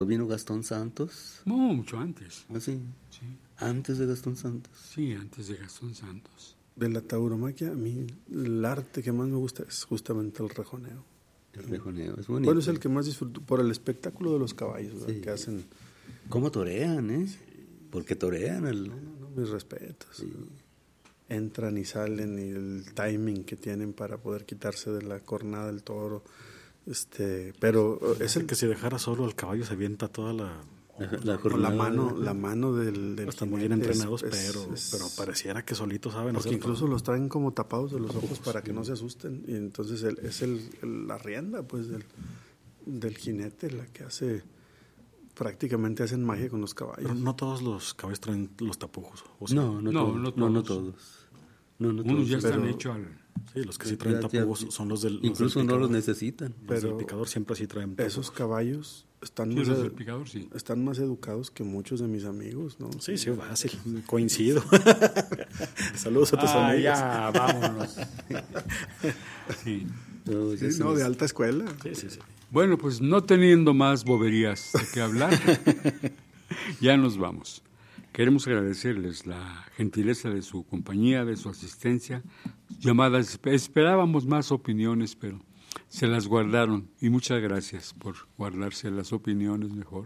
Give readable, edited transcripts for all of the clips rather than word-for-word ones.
¿Vino Gastón Santos? No, mucho antes. ¿Ah, sí? Sí. ¿Antes de Gastón Santos? Sí, antes de Gastón Santos. De la tauromaquia, a mí el arte que más me gusta es justamente el rejoneo. El rejoneo, es bonito. Bueno, es el que más disfruto, por el espectáculo de los caballos, ¿verdad? Sí. Que hacen. ¿Cómo torean, eh? Porque torean No, mis respetos. Sí. Entran y salen y el timing que tienen para poder quitarse de la cornada del toro. Pero es el que si dejara solo al caballo se avienta toda la mano del están muy bien entrenados, pero pareciera que solitos saben porque hacer incluso todo. los traen como tapados de los ojos para que no se asusten, y entonces es la rienda pues del jinete la que hace, prácticamente hacen magia con los caballos. Pero no todos los caballos traen los tapujos, ¿o sí? No todos. Unos ya están hechos al... Sí, los que sí traen tapujos son los del incluso los del no los picador. necesitan. Los del picador siempre sí traen tapujos. Esos caballos están los del picador, sí. Están más educados que muchos de mis amigos, ¿no? Sí, fácil, coincido. Saludos a tus amigos. Ya, vámonos. Sí. No, de alta escuela. Sí. Bueno, pues no teniendo más boberías de qué hablar, ya nos vamos. Queremos agradecerles la gentileza de su compañía, de su asistencia, llamadas. Esperábamos más opiniones, pero se las guardaron. Y muchas gracias por guardarse las opiniones mejor.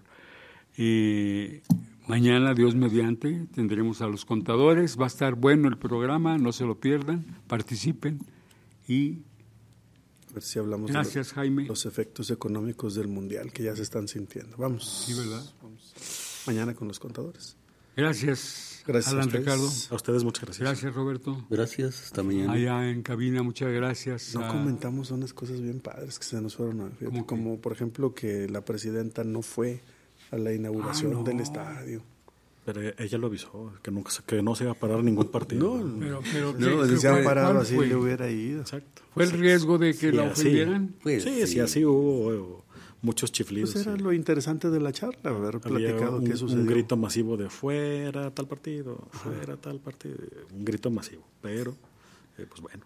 Mañana, Dios mediante, tendremos a los contadores. Va a estar bueno el programa, no se lo pierdan, participen. Y a ver si hablamos gracias, Jaime. Los efectos económicos del Mundial que ya se están sintiendo. Vamos. Sí, ¿verdad? Vamos mañana con los contadores. Gracias, a Alan ustedes. Ricardo. A ustedes muchas gracias. Gracias, Roberto. Gracias, hasta mañana. Allá en cabina, muchas gracias. No comentamos unas cosas bien padres que se nos fueron. Como por ejemplo que la presidenta no fue a la inauguración del estadio. Pero ella lo avisó, que no se iba a parar ningún partido. Pero si se han parado así le hubiera ido. Exacto. ¿Fue el riesgo de que la ofendieran? Pues, sí, así hubo muchos chiflidos. Pues era lo interesante de la charla, haber platicado qué sucedió. Un grito masivo de fuera tal partido, fuera tal partido. Un grito masivo, pero pues bueno,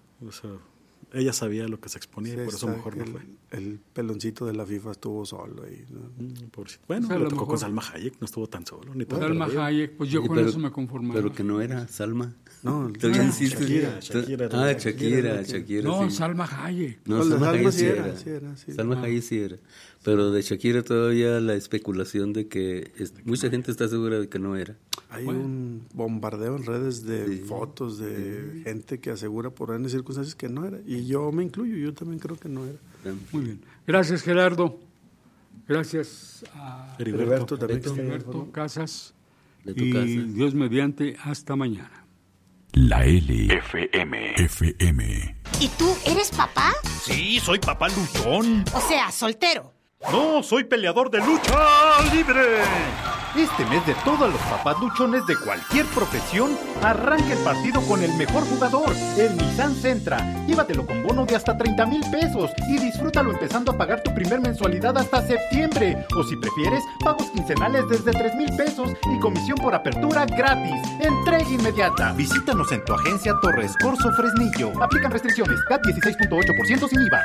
ella sabía lo que se exponía y por eso mejor no fue. El peloncito de la FIFA estuvo solo ahí, ¿no? Bueno, o sea, le tocó con Salma Hayek, no estuvo tan solo. Ni tan Salma Hayek, pues yo con eso me conformaba. Pero que no era Salma. No, Shakira. Shakira. No, sí. Salma Hayek. No, Salma Hayek sí era. Sí. Salma Hayek sí era. Pero de Shakira todavía la especulación de que mucha gente está segura de que no era. Hay un bombardeo en redes de fotos de gente que asegura por grandes circunstancias que no era. Y yo me incluyo, yo también creo que no era. Muy bien. Gracias, Gerardo. Gracias a Heriberto también. Heriberto Casas. De tu y casa. Dios mediante, hasta mañana. La FM. ¿Y tú eres papá? Sí, soy papá luchón. O sea, soltero. No, soy peleador de lucha libre. Este mes de todos los papás luchones de cualquier profesión, arranca el partido con el mejor jugador, el Nissan Sentra. Llévatelo con bono de hasta 30,000 pesos y disfrútalo empezando a pagar tu primer mensualidad hasta septiembre. O si prefieres, pagos quincenales desde 3,000 pesos y comisión por apertura gratis. Entrega inmediata. Visítanos en tu agencia Torres Corso Fresnillo. Aplican restricciones. CAT 16.8% sin IVA.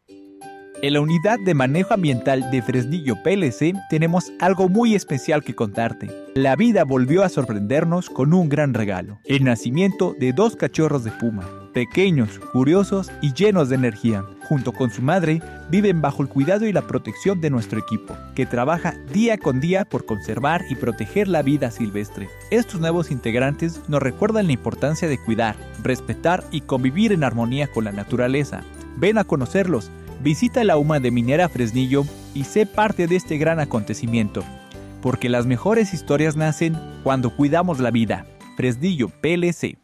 En la Unidad de Manejo Ambiental de Fresnillo PLC tenemos algo muy especial que contarte. La vida volvió a sorprendernos con un gran regalo: el nacimiento de 2 cachorros de puma, pequeños, curiosos y llenos de energía. Junto con su madre, viven bajo el cuidado y la protección de nuestro equipo, que trabaja día con día por conservar y proteger la vida silvestre. Estos nuevos integrantes nos recuerdan la importancia de cuidar, respetar y convivir en armonía con la naturaleza. Ven a conocerlos. Visita la UMA de Minera Fresnillo y sé parte de este gran acontecimiento, porque las mejores historias nacen cuando cuidamos la vida. Fresnillo PLC.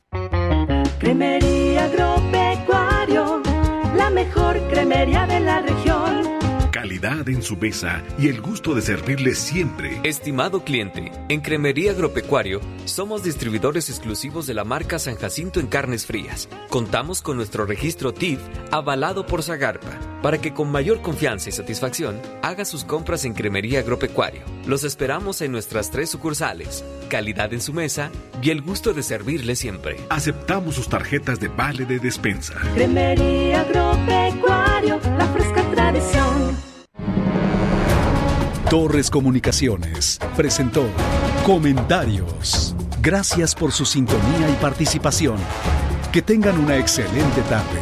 Cremería Agropecuario, la mejor cremería de la región. Calidad en su mesa y el gusto de servirle siempre. Estimado cliente, en Cremería Agropecuario somos distribuidores exclusivos de la marca San Jacinto en carnes frías. Contamos con nuestro registro TIF avalado por Zagarpa, para que con mayor confianza y satisfacción haga sus compras en Cremería Agropecuario. Los esperamos en nuestras 3 sucursales. Calidad en su mesa y el gusto de servirle siempre. Aceptamos sus tarjetas de vale de despensa. Cremería Agropecuario, la fresca tradición. Torres Comunicaciones presentó Comentarios. Gracias por su sintonía y participación. Que tengan una excelente tarde.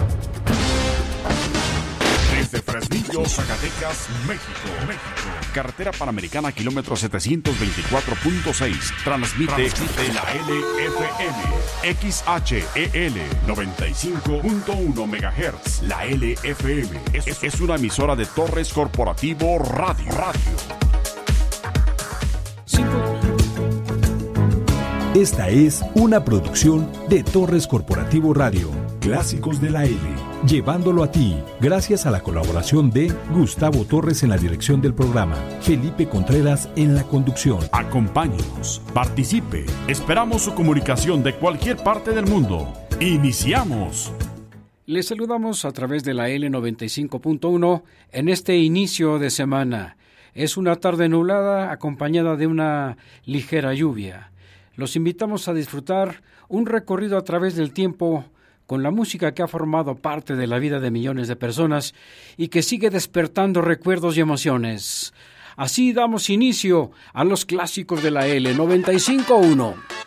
Desde Fresnillo, Zacatecas, México. Carretera Panamericana, kilómetro 724.6. Transmite la LFM. XHEL 95.1 MHz. La LFM es una emisora de Torres Corporativo Radio. Esta es una producción de Torres Corporativo Radio. Clásicos de la L. Llevándolo a ti, gracias a la colaboración de Gustavo Torres en la dirección del programa, Felipe Contreras en la conducción. Acompáñenos, participe. Esperamos su comunicación de cualquier parte del mundo. ¡Iniciamos! Les saludamos a través de la L95.1 en este inicio de semana. Es una tarde nublada acompañada de una ligera lluvia. Los invitamos a disfrutar un recorrido a través del tiempo con la música que ha formado parte de la vida de millones de personas y que sigue despertando recuerdos y emociones. Así damos inicio a los clásicos de la L95.1.